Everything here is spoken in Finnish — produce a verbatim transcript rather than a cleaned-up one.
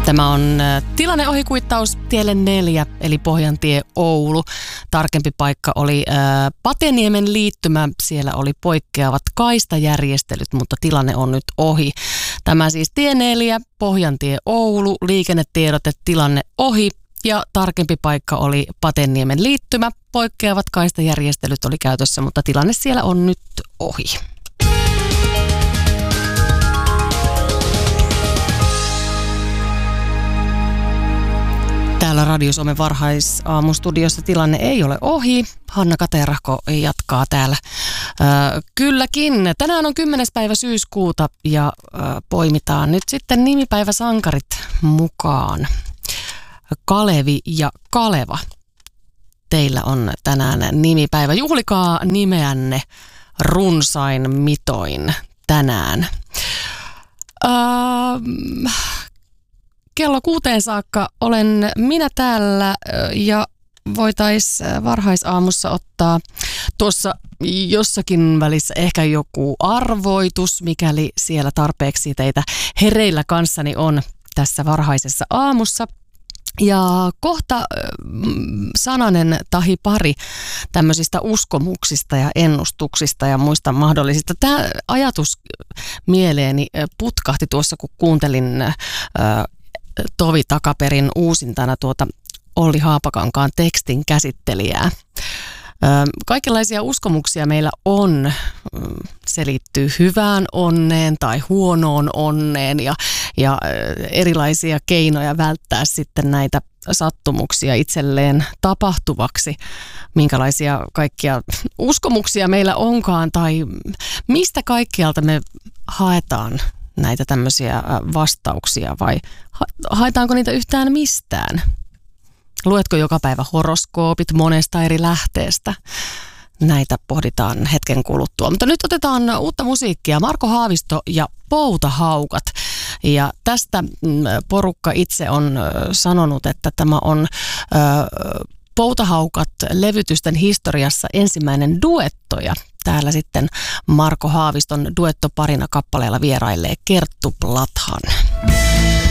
Tämä on tilanne ohikuittaus tielle neljä, eli Pohjantie Oulu. Tarkempi paikka oli ää, Pateniemen liittymä. Siellä oli poikkeavat kaistajärjestelyt, mutta tilanne on nyt ohi. Tämä siis tie neljä, Pohjantie Oulu, liikennetiedote, tilanne ohi. Ja tarkempi paikka oli Pateniemen liittymä. Poikkeavat kaistajärjestelyt oli käytössä, mutta tilanne siellä on nyt ohi. Täällä Radio Suomen varhaisaamustudiossa tilanne ei ole ohi. Hanna Katerahko jatkaa täällä. Ö, kylläkin. Tänään on kymmenes päivä syyskuuta ja ö, poimitaan nyt sitten nimipäiväsankarit mukaan. Kalevi ja Kaleva. Teillä on tänään nimipäivä. Juhlikaa nimeänne runsain mitoin tänään. Öö, kello kuuteen saakka olen minä täällä ja voitaisiin varhaisaamussa ottaa tuossa jossakin välissä ehkä joku arvoitus, mikäli siellä tarpeeksi teitä hereillä kanssani on tässä varhaisessa aamussa. Ja kohta sananen tahi pari tämmöisistä uskomuksista ja ennustuksista ja muista mahdollisista. Tämä ajatus mieleeni putkahti tuossa, kun kuuntelin ä, tovi takaperin uusintana tuota Olli Haapakankaan tekstin käsittelijää. Kaikenlaisia uskomuksia meillä on. Se liittyy hyvään onneen tai huonoon onneen ja, ja erilaisia keinoja välttää sitten näitä sattumuksia itselleen tapahtuvaksi. Minkälaisia kaikkia uskomuksia meillä onkaan tai mistä kaikkialta me haetaan näitä tämmöisiä vastauksia vai haetaanko niitä yhtään mistään? Luetko joka päivä horoskoopit monesta eri lähteestä? Näitä pohditaan hetken kuluttua. Mutta nyt otetaan uutta musiikkia. Marko Haavisto ja Poutahaukat. Ja tästä porukka itse on sanonut, että tämä on Poutahaukat-levytysten historiassa ensimmäinen duetto. Ja täällä sitten Marko Haaviston duettoparina kappaleella vierailee Kerttu Plathan.